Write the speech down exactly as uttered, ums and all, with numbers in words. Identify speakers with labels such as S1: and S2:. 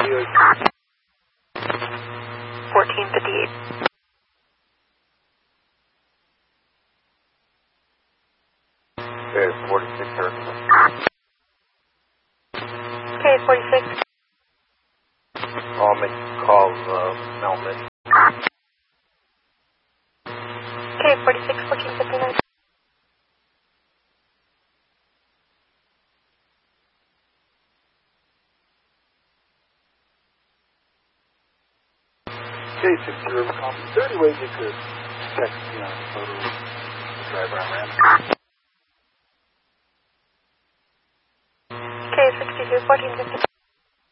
S1: radio.
S2: fourteen fifty-eight.
S1: Okay, forty-six hertz.
S2: Okay, forty-six.
S1: I'll make a call, uh, Melman.
S2: Okay, forty-six, fourteen fifty-nine.
S1: Okay, six zero, copy. Is there any way you could text me on the photo of the driver I ran?
S2: Okay, sixty-two, fourteen fifty.